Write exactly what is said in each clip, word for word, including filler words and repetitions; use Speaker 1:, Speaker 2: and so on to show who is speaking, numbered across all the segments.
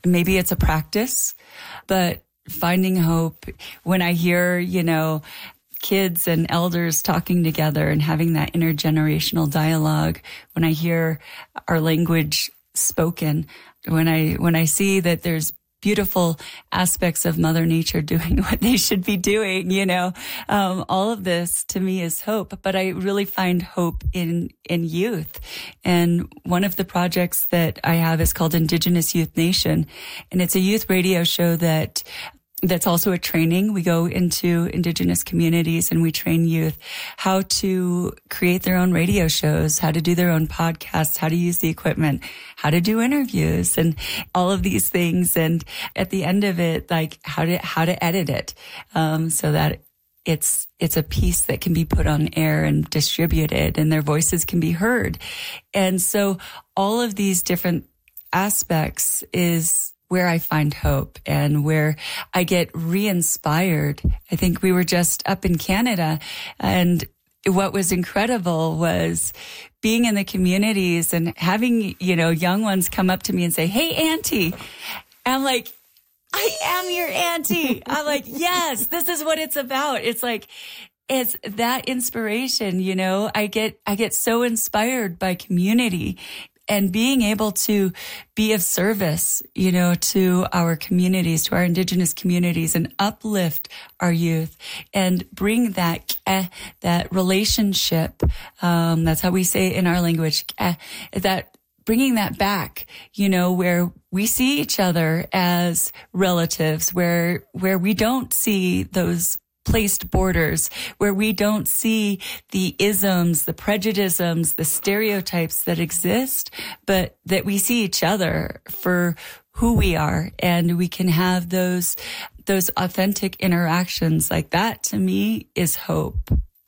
Speaker 1: maybe it's a practice, but finding hope when I hear, you know, kids and elders talking together and having that intergenerational dialogue, when I hear our language spoken, when I, when I see that there's beautiful aspects of Mother Nature doing what they should be doing, you know, um, all of this to me is hope, but I really find hope in, in youth. And one of the projects that I have is called Indigenous Youth Nation. And it's a youth radio show that That's also a training. We go into Indigenous communities and we train youth how to create their own radio shows, how to do their own podcasts, how to use the equipment, how to do interviews and all of these things. And at the end of it, like how to, how to edit it, um, so that it's, it's a piece that can be put on air and distributed and their voices can be heard. And so all of these different aspects is where I find hope and where I get re-inspired. I think we were just up in Canada, and what was incredible was being in the communities and having, you know, young ones come up to me and say, "Hey, Auntie." And I'm like, "I am your auntie." I'm like, yes, this is what it's about. It's like, it's that inspiration, you know, I get, I get so inspired by community. And being able to be of service, you know, to our communities, to our Indigenous communities, and uplift our youth and bring that eh, that relationship. Um, that's how we say it in our language. Eh, that bringing that back, you know, where we see each other as relatives, where where we don't see those placed borders, where we don't see the isms, the prejudices, the stereotypes that exist, but that we see each other for who we are, and we can have those those authentic interactions. Like that, to me, is hope.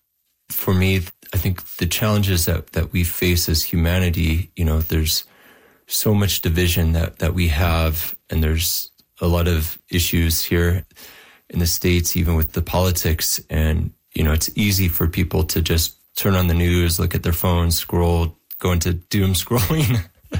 Speaker 2: For me, I think the challenges that, that we face as humanity, you know, there's so much division that, that we have, and there's a lot of issues here in the States, even with the politics. And, you know, it's easy for people to just turn on the news, look at their phones, scroll, go into doom scrolling.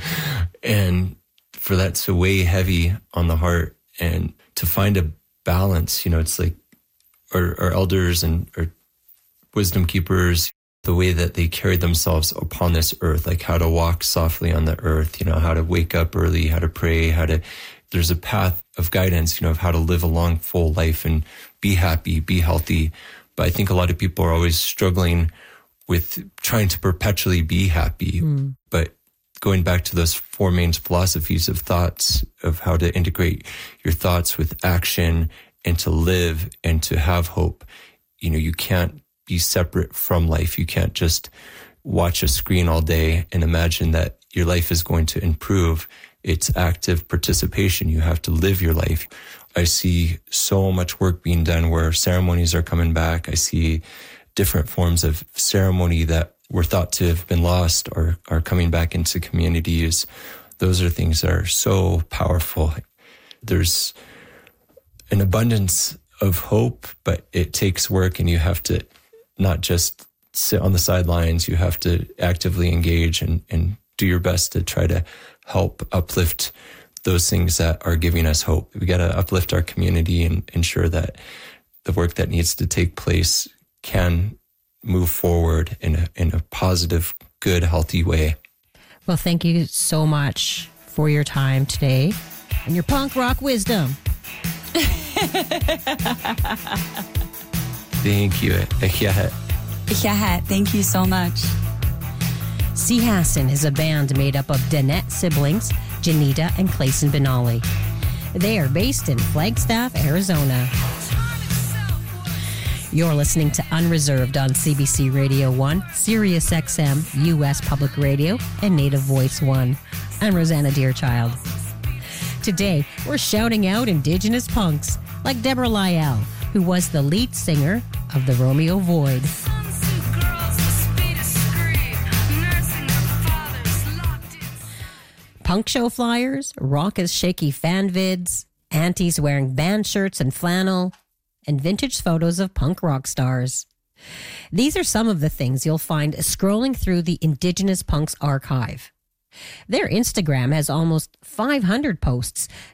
Speaker 2: And for that to weigh heavy on the heart and to find a balance, you know, it's like our, our elders and our wisdom keepers, the way that they carry themselves upon this earth, like how to walk softly on the earth, you know, how to wake up early, how to pray, how to, there's a path of guidance, you know, of how to live a long, full life and be happy, be healthy. But I think a lot of people are always struggling with trying to perpetually be happy. Mm. But going back to those four main philosophies of thoughts, of how to integrate your thoughts with action and to live and to have hope, you know, you can't be separate from life. You can't just watch a screen all day and imagine that your life is going to improve. It's active participation. You have to live your life. I see so much work being done where ceremonies are coming back. I see different forms of ceremony that were thought to have been lost or are coming back into communities. Those are things that are so powerful. There's an abundance of hope, but it takes work, and you have to not just sit on the sidelines. You have to actively engage and, and do your best to try to help uplift those things that are giving us hope. We got to uplift our community and ensure that the work that needs to take place can move forward in a, in a positive, good, healthy way.
Speaker 3: Well, thank you so much for your time today and your punk rock wisdom.
Speaker 2: Thank you.
Speaker 1: Yeah, thank you so much.
Speaker 3: Seahassan is a band made up of Danette siblings, Janita and Clayson Benali. They are based in Flagstaff, Arizona. You're listening to Unreserved on C B C Radio one, Sirius X M, U S Public Radio, and Native Voice one. I'm Rosanna Deerchild. Today, we're shouting out Indigenous punks like Deborah Lyell, who was the lead singer of the Romeo Void. Punk show flyers, raucous shaky fan vids, aunties wearing band shirts and flannel, and vintage photos of punk rock stars. These are some of the things you'll find scrolling through the Indigenous Punks archive. Their Instagram has almost five hundred posts